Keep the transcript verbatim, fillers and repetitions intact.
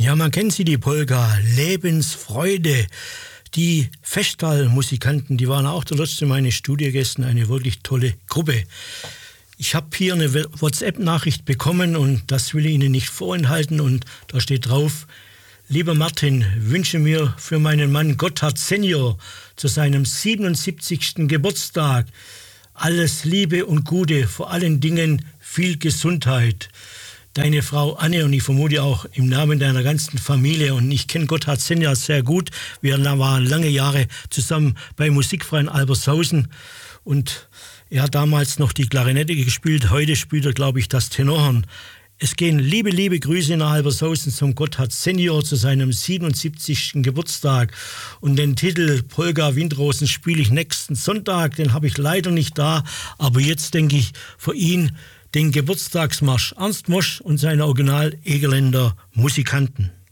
Ja, man kennt sie, die Polka, Lebensfreude. Die Festtal-Musikanten, die waren auch der letzte meine Studiogäste, eine wirklich tolle Gruppe. Ich habe hier eine WhatsApp-Nachricht bekommen und das will ich Ihnen nicht vorenthalten und da steht drauf: Lieber Martin, wünsche mir für meinen Mann Gotthard Senior zu seinem siebenundsiebzigsten Geburtstag alles Liebe und Gute, vor allen Dingen viel Gesundheit. Deine Frau Anne und ich vermute auch im Namen deiner ganzen Familie. Und ich kenne Gotthard Senior sehr gut. Wir waren lange Jahre zusammen bei Musikverein Albershausen. Und er hat damals noch die Klarinette gespielt. Heute spielt er, glaube ich, das Tenorhorn. Es gehen liebe, liebe Grüße nach Albershausen zum Gotthard Senior zu seinem siebenundsiebzigsten Geburtstag. Und den Titel Polka Windrosen spiele ich nächsten Sonntag. Den habe ich leider nicht da. Aber jetzt denke ich für ihn den Geburtstagsmarsch Ernst Mosch und seine Original Egerländer Musikanten.